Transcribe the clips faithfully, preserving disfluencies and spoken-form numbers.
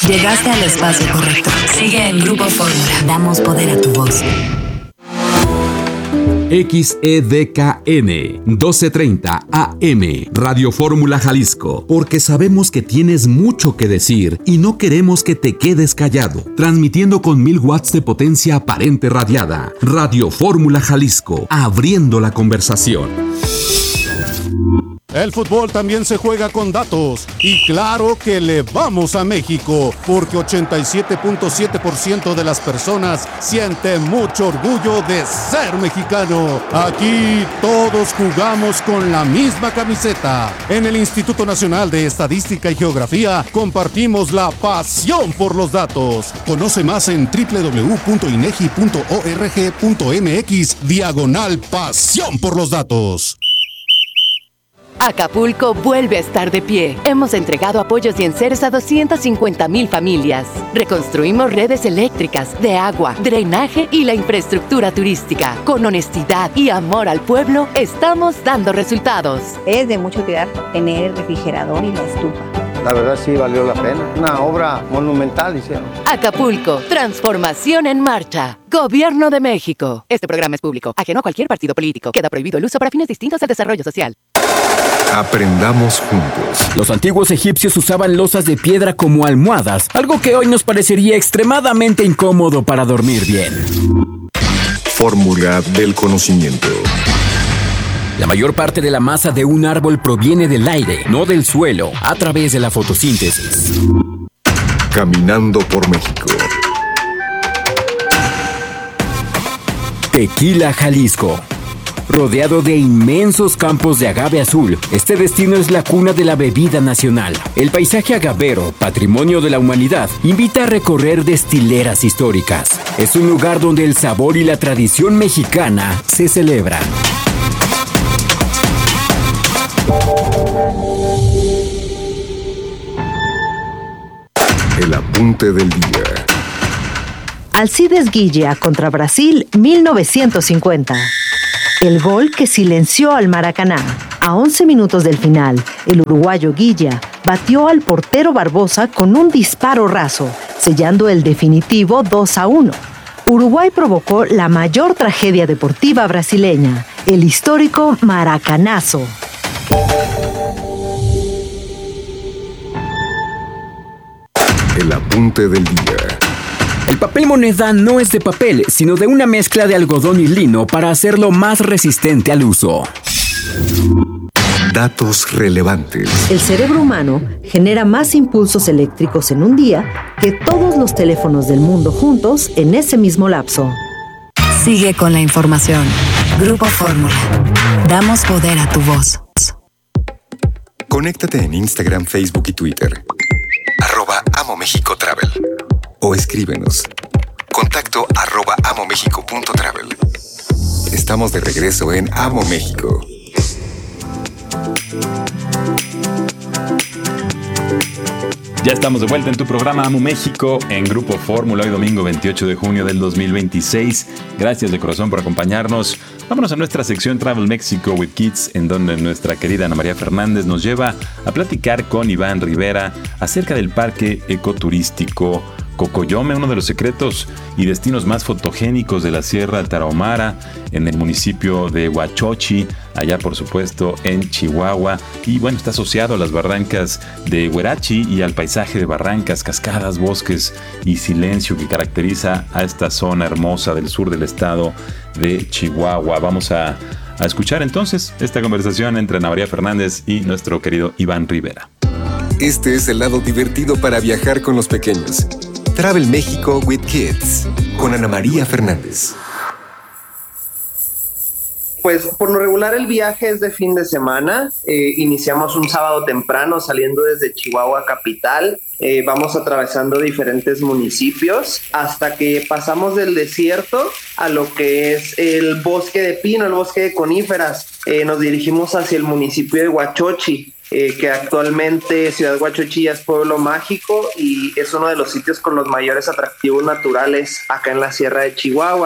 Llegaste al espacio correcto. Sigue en Grupo Fórmula. Damos poder a tu voz. X E D K N doce treinta A M Radio Fórmula Jalisco, porque sabemos que tienes mucho que decir y no queremos que te quedes callado. Transmitiendo con mil watts de potencia aparente radiada. Radio Fórmula Jalisco, abriendo la conversación. El fútbol también se juega con datos y claro que le vamos a México porque ochenta y siete punto siete por ciento de las personas sienten mucho orgullo de ser mexicano. Aquí todos jugamos con la misma camiseta. En el Instituto Nacional de Estadística y Geografía compartimos la pasión por los datos. Conoce más en doble u doble u doble u punto inegi punto org punto mx diagonal pasión por los datos. Acapulco vuelve a estar de pie. Hemos entregado apoyos y enseres a doscientas cincuenta mil familias. Reconstruimos redes eléctricas, de agua, drenaje y la infraestructura turística. Con honestidad y amor al pueblo, estamos dando resultados. Es de mucha utilidad tener el refrigerador y la estufa. La verdad sí valió la pena. Una obra monumental hicieron. Acapulco, transformación en marcha. Gobierno de México. Este programa es público, ajeno a cualquier partido político. Queda prohibido el uso para fines distintos al desarrollo social. Aprendamos juntos. Los antiguos egipcios usaban losas de piedra como almohadas, algo que hoy nos parecería extremadamente incómodo para dormir bien. Fórmula del conocimiento. La mayor parte de la masa de un árbol proviene del aire, no del suelo, a través de la fotosíntesis. Caminando por México. Tequila, Jalisco. Rodeado de inmensos campos de agave azul, este destino es la cuna de la bebida nacional. El paisaje agavero, patrimonio de la humanidad, invita a recorrer destileras históricas. Es un lugar donde el sabor y la tradición mexicana se celebran. El apunte del día. Alcides Guilla contra Brasil mil novecientos cincuenta. El gol que silenció al Maracaná. A once minutos del final, el uruguayo Guilla batió al portero Barbosa con un disparo raso, sellando el definitivo dos a uno. Uruguay provocó la mayor tragedia deportiva brasileña, el histórico Maracanazo. El apunte del día. El papel moneda no es de papel, sino de una mezcla de algodón y lino para hacerlo más resistente al uso. Datos relevantes. El cerebro humano genera más impulsos eléctricos en un día que todos los teléfonos del mundo juntos en ese mismo lapso. Sigue con la información. Grupo Fórmula. Damos poder a tu voz. Conéctate en Instagram, Facebook y Twitter. Arroba Amo México Travel. O escríbenos. Contacto arroba amomexico punto travel. Estamos de regreso en Amo México. Ya estamos de vuelta en tu programa Amo México en Grupo Fórmula, hoy domingo veintiocho de junio del dos mil veintiséis. Gracias de corazón por acompañarnos. Vámonos a nuestra sección Travel Mexico with Kids, en donde nuestra querida Ana María Fernández nos lleva a platicar con Iván Rivera acerca del parque ecoturístico Cocoyome, uno de los secretos y destinos más fotogénicos de la Sierra Tarahumara, en el municipio de Huachochi, allá por supuesto en Chihuahua, y bueno, está asociado a las barrancas de Huerachi y al paisaje de barrancas, cascadas, bosques y silencio que caracteriza a esta zona hermosa del sur del estado de Chihuahua. Vamos a, a escuchar entonces esta conversación entre Ana María Fernández y nuestro querido Iván Rivera. Este es el lado divertido para viajar con los pequeños. Travel México with Kids, con Ana María Fernández. Pues por lo regular el viaje es de fin de semana. Eh, iniciamos un sábado temprano saliendo desde Chihuahua capital. Eh, vamos atravesando diferentes municipios hasta que pasamos del desierto a lo que es el bosque de pino, el bosque de coníferas. Eh, nos dirigimos hacia el municipio de Huachochi. Eh, que actualmente Ciudad Huachochi es pueblo mágico y es uno de los sitios con los mayores atractivos naturales acá en la Sierra de Chihuahua.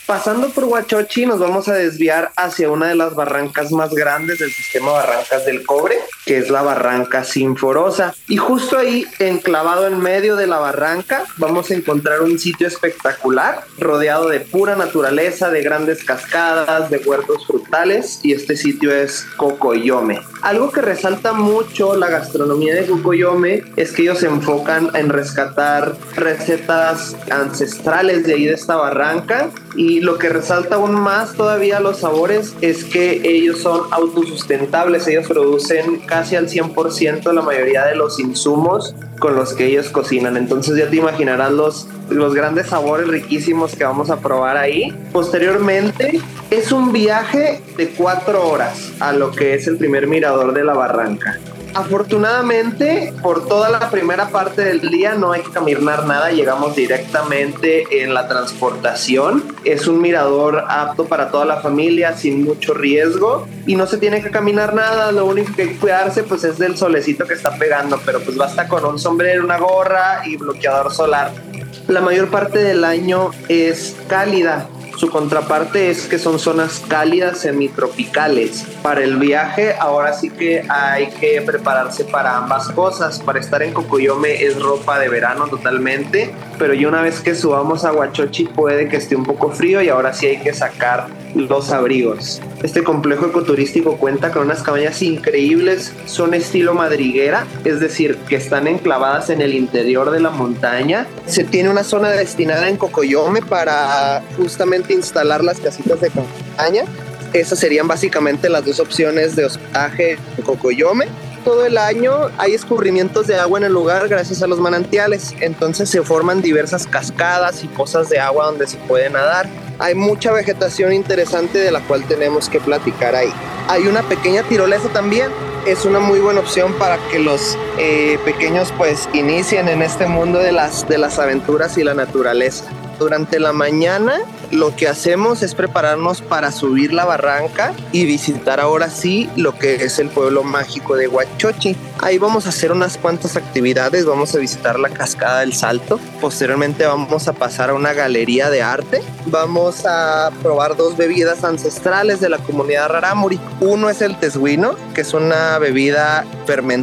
Pasando por Huachochi nos vamos a desviar hacia una de las barrancas más grandes del sistema Barrancas del Cobre, que es la barranca Sinforosa. Y justo ahí, enclavado en medio de la barranca, vamos a encontrar un sitio espectacular, rodeado de pura naturaleza, de grandes cascadas, de huertos frutales, y este sitio es Cocoyome. Algo que resalta mucho la gastronomía de Cocoyome es que ellos se enfocan en rescatar recetas ancestrales de ahí de esta barranca, y lo que resalta aún más todavía los sabores es que ellos son autosustentables. Ellos producen casi al cien por ciento la mayoría de los insumos con los que ellos cocinan. Entonces ya te imaginarás los, los grandes sabores riquísimos que vamos a probar ahí. Posteriormente es un viaje de cuatro horas a lo que es el primer mirador de la barranca. Afortunadamente, por toda la primera parte del día no hay que caminar nada, llegamos directamente en la transportación. Es un mirador apto para toda la familia, sin mucho riesgo, y no se tiene que caminar nada. Lo único que hay que cuidarse pues es del solecito que está pegando, pero pues basta con un sombrero, una gorra y bloqueador solar. La mayor parte del año es cálida. Su contraparte es que son zonas cálidas semitropicales. Para el viaje ahora sí que hay que prepararse para ambas cosas. Para estar en Cocoyome es ropa de verano totalmente, pero ya una vez que subamos a Huachochi puede que esté un poco frío y ahora sí hay que sacar los abrigos. Este complejo ecoturístico cuenta con unas cabañas increíbles, son estilo madriguera, es decir, que están enclavadas en el interior de la montaña. Se tiene una zona destinada en Cocoyome para justamente instalar las casitas de cabaña. Esas serían básicamente las dos opciones de hospedaje en Cocoyome. Todo el año hay escurrimientos de agua en el lugar gracias a los manantiales, entonces se forman diversas cascadas y pozas de agua donde se puede nadar. Hay mucha vegetación interesante de la cual tenemos que platicar ahí. Hay una pequeña tirolesa también, es una muy buena opción para que los eh, pequeños pues inicien en este mundo de las, de las aventuras y la naturaleza. Durante la mañana lo que hacemos es prepararnos para subir la barranca y visitar ahora sí lo que es el pueblo mágico de Huachochi. Ahí vamos a hacer unas cuantas actividades, vamos a visitar la cascada del Salto, posteriormente vamos a pasar a una galería de arte, vamos a probar dos bebidas ancestrales de la comunidad rarámuri. Uno es el tesguino, que es una bebida fermentada